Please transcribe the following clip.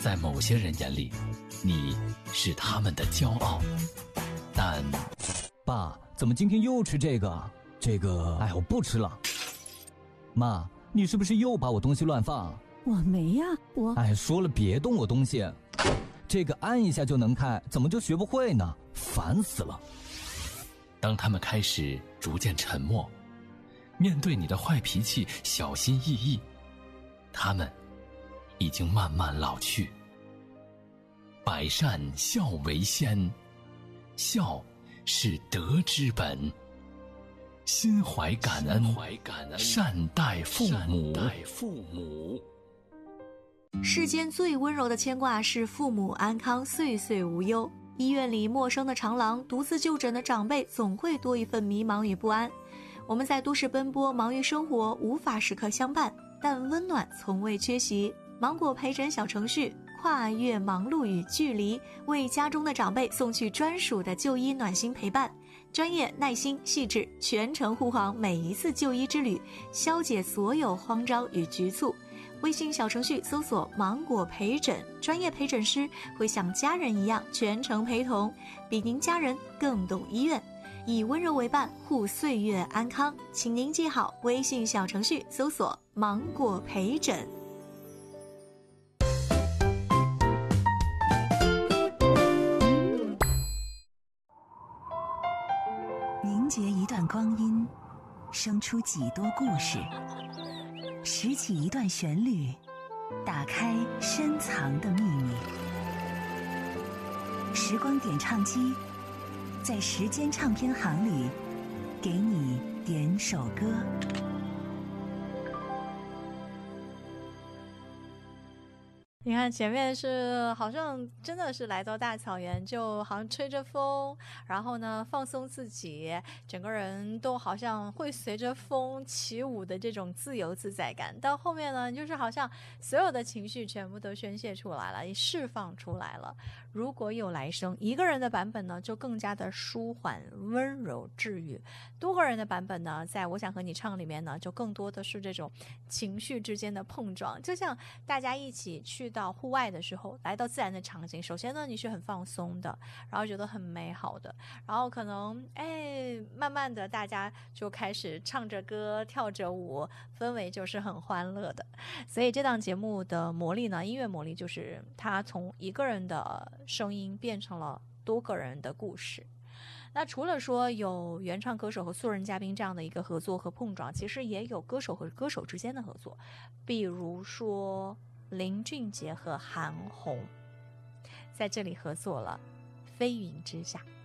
在某些人眼里，你是他们的骄傲，但爸，怎么今天又吃这个？哎，我不吃了。妈，你是不是又把我东西乱放？ 我没呀， 哎，说了别动我东西。这个按一下就能开，怎么就学不会呢？烦死了。 当他们开始逐渐沉默，面对你的坏脾气小心翼翼，他们已经慢慢老去。百善孝为先，孝是德之本。心怀感恩，善待父母。 世间最温柔的牵挂是父母安康，岁岁无忧。医院里陌生的长廊，独自就诊的长辈，总会多一份迷茫与不安。我们在都市奔波，忙于生活，无法时刻相伴，但温暖从未缺席。芒果陪诊小程序跨越忙碌与距离，为家中的长辈送去专属的就医暖心陪伴。专业、耐心、细致，全程护航每一次就医之旅，消解所有慌张与局促。微信小程序搜索芒果陪诊，专业陪诊师会像家人一样全程陪同，比您家人更懂医院，以温柔为伴，护岁月安康。请您记好微信小程序搜索芒果陪诊。 凝结一段光阴，生出几多故事，拾起一段旋律，打开深藏的秘密。时光点唱机，在时间唱片行里，给你点首歌。 你看前面是好像真的是来到大草原，就好像吹着风，然后呢放松自己，整个人都好像会随着风起舞的这种自由自在感。到后面呢，就是好像所有的情绪全部都宣泄出来了，也释放出来了。如果有来生，一个人的版本呢就更加的舒缓、温柔、治愈；多个人的版本呢，在我想和你唱里面呢，就更多的是这种情绪之间的碰撞。就像大家一起去到户外的时候，来到自然的场景，首先呢你是很放松的，然后觉得很美好的，然后可能慢慢的大家就开始唱着歌跳着舞，氛围就是很欢乐的。所以这档节目的魔力呢，音乐魔力就是它从一个人的声音变成了多个人的故事。那除了说有原创歌手和素人嘉宾这样的一个合作和碰撞，其实也有歌手和歌手之间的合作，比如说林俊杰和韩红在这里合作了《飞云之下》。